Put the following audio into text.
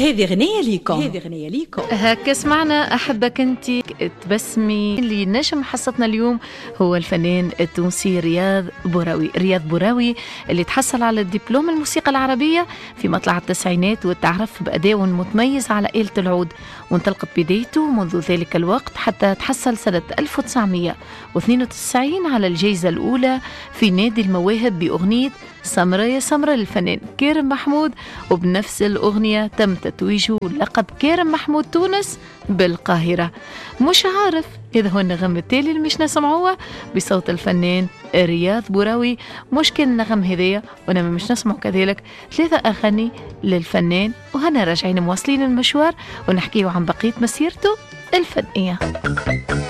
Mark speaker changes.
Speaker 1: هذه غنية ليكم.
Speaker 2: هكا سمعنا أحبك أنت تبسمي. اللي نجم حصتنا اليوم هو الفنان التونسي رياض بوراوي اللي تحصل على الدبلوم الموسيقى العربية في مطلع التسعينات، وتعرف بأداء متميز على آلة العود، وانطلقت بدايته منذ ذلك الوقت حتى تحصل سنة 1992 على الجائزة الأولى في نادي المواهب بأغنية سمرة يا سمرة للفنان كارم محمود، وبنفس الأغنية تم تتويجه لقب كارم محمود تونس بالقاهرة. مش عارف إذا هو النغم التالي اللي مش نسمعوه بصوت الفنان رياض بوراوي. مشكل النغم هذية ونما مش نسمع كذلك 3 أغاني للفنان، وهنا راجعين مواصلين المشوار ونحكيه عن بقية مسيرته الفنية.